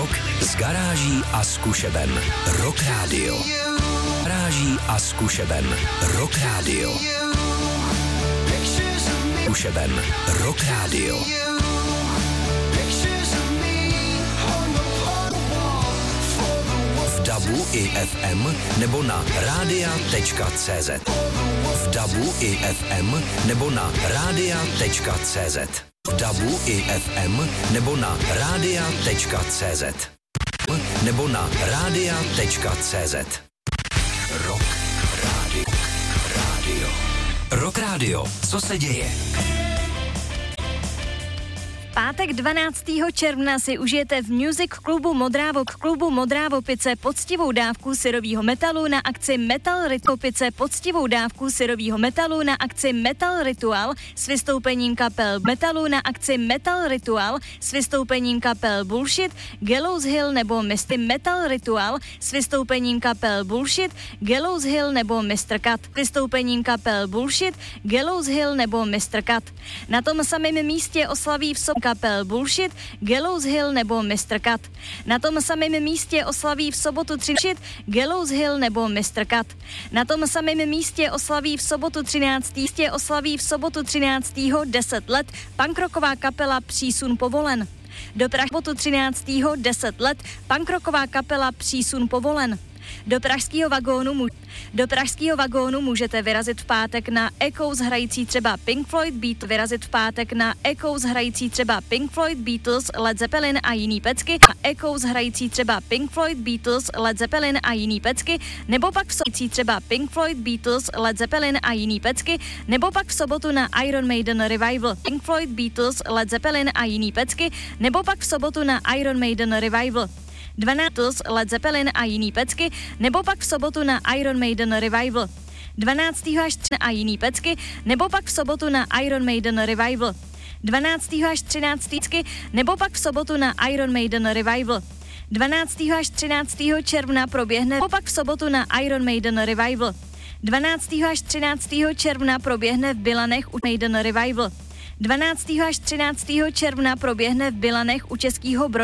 Rock z garáží a zkušebem. Rock Radio. Garáží a zkušebem. Rock Radio. Zkušebem. Rock Radio. V DABu i FM nebo na radia.cz. V DABu i FM nebo na radia.cz. V DABu i FM nebo na radia.cz. Nebo na radia.cz. Rock Radio. Rock Radio. Co se děje? Pátek 12. června si užijete v Music klubu Modrá Vopice poctivou dávku syrovýho metalu na akci Metal Ritual. Poctivou dávku syrovýho metalu na akci Metal Ritual s vystoupením kapel metalu na akci Metal Ritual s vystoupením kapel Bullshit, Gallows Hill nebo Mr. Metal Ritual s vystoupením kapel Bullshit, Gallows Hill nebo Mr. Cut. Vystoupením kapel Bullshit, Gallows Hill nebo Mr. Cut. Na tom samém místě oslaví v kapel Bullshit, Gallows Hill nebo Mr. Cut. Na tom samém místě oslaví v sobotu 13. Gallows Hill nebo Mr. Cut. Na tom samém místě oslaví v sobotu 13. 10 let punkrocková kapela Přísun povolen. Do sobotu 13. 10 let punkrocková kapela Přísun povolen. Do pražského vagónu můžete vyrazit v pátek na Echoes hrající třeba Pink Floyd, Beatles, Led Zeppelin a jiný pecky, nebo pak v sobotu na Iron Maiden Revival. Pink Floyd, Beatles, Led Zeppelin a jiný pecky, nebo pak v sobotu na Iron Maiden Revival. 12. Led Zeppelin a jiný pecky, nebo pak v sobotu na Iron Maiden Revival. 12. až 13. a jiný pecky, nebo pak v sobotu na Iron Maiden Revival. 12. až 13. nebo pak v sobotu na Iron Maiden Revival. 12. až 13. června proběhne, nebo pak v sobotu na Iron Maiden Revival. 12. až 13. června proběhne v Bilanech u Maiden Revival. 12. až 13. června proběhne v Bilanech u Českého Brodu